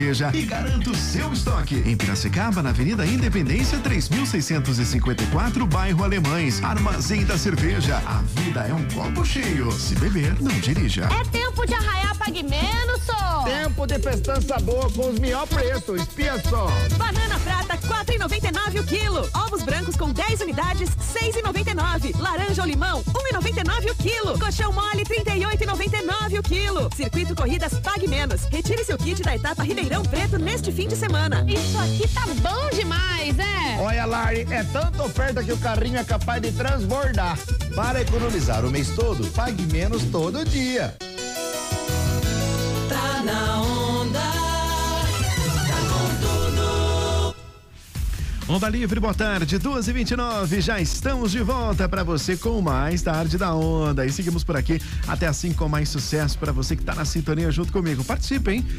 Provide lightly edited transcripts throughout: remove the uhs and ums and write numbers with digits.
E garanta o seu estoque. Em Piracicaba, na Avenida Independência, 3.654, bairro Alemães. Armazém da Cerveja. A vida é um copo cheio. Se beber, não dirija. É tempo de arraiar, pague menos, só. Tempo de festança boa com os melhores preços. Espia só. Banana prata, R$4,99 o quilo. Ovos brancos com 10 unidades, R$6,99. Laranja ou limão, R$1,99 o quilo. Colchão mole, R$38,99 o quilo. Circuito Corridas Pague Menos. Retire seu kit da etapa Ribeirão Preto neste fim de semana. Isso aqui tá bom demais, é? Olha, Lari, é tanta oferta que o carrinho é capaz de transbordar. Para economizar o mês todo, pague menos todo dia. Tá na onda. Tá com tudo. Onda Livre, boa tarde, 2h29, já estamos de volta para você com mais Tarde da Onda. E seguimos por aqui até assim com mais sucesso para você que tá na sintonia junto comigo. Participe, hein?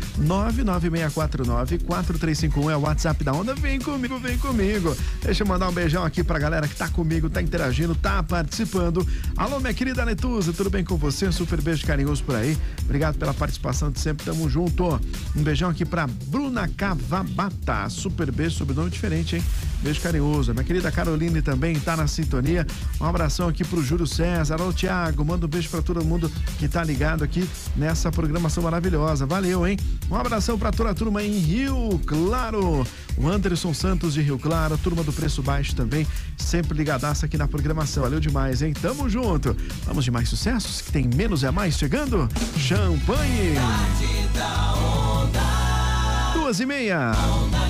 99649-4351 é o WhatsApp da Onda. Vem comigo, vem comigo. Deixa eu mandar um beijão aqui pra galera que tá comigo, tá interagindo, tá participando. Alô, minha querida Netuza, tudo bem com você? Super beijo carinhoso por aí. Obrigado pela participação de sempre, tamo junto. Um beijão aqui pra Bruna Cavabata. Super beijo, sobrenome diferente, hein? Beijo carinhoso. Minha querida Caroline também tá na sintonia. Um abração aqui pro Júlio César. Alô, Thiago, manda um beijo pra todo mundo que tá ligado aqui nessa programação maravilhosa. Valeu, hein? Um abração pra toda a turma em Rio Claro. O Anderson Santos de Rio Claro, a turma do Preço Baixo também, sempre ligadaça aqui na programação. Valeu demais, hein? Tamo junto. Vamos de mais sucessos, que tem menos é mais chegando. Champanhe. 2h30.